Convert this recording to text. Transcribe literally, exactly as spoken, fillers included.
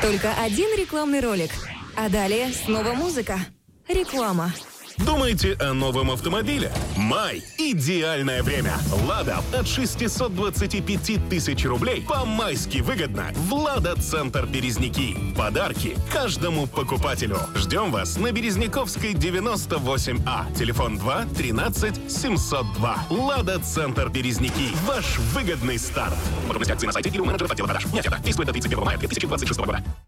Только один рекламный ролик. А далее снова музыка. Реклама. Думаете о новом автомобиле? Май – идеальное время. «Лада» от шестисот двадцати пяти тысяч рублей по-майски выгодно в «Лада-центр Березники». Подарки каждому покупателю. Ждем вас на Березняковской, девяносто восемь А. Телефон два тринадцать семьсот два. «Лада-центр Березники». Ваш выгодный старт. Подробности акции на сайте и у менеджеров отдела продаж. Не оферта. Действует до тридцать первого мая две тысячи двадцать шестого года.